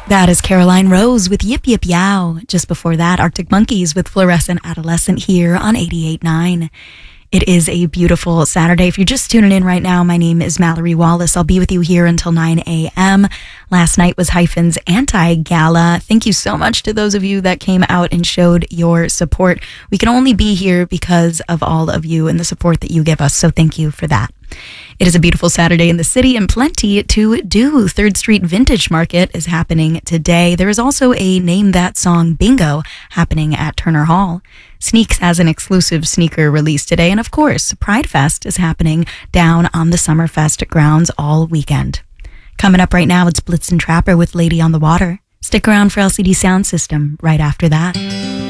That is Caroline Rose with Yip Yip Yow. Just before that, Arctic Monkeys with Fluorescent Adolescent here on 88.9. It is a beautiful Saturday. If you're just tuning in right now, my name is Mallory Wallace. I'll be with you here until 9 a.m. Last night was Hyphen's Anti-Gala. Thank you so much to those of you that came out and showed your support. We can only be here because of all of you and the support that you give us, so thank you for that. It is a beautiful Saturday in the city and plenty to do. 3rd Street Vintage Market is happening today. There is also a Name That Song bingo happening at Turner Hall. Sneaks has an exclusive sneaker release today. And of course, Pride Fest is happening down on the Summerfest grounds all weekend. Coming up right now, it's Blitzen Trapper with Lady on the Water. Stick around for LCD Sound System right after that.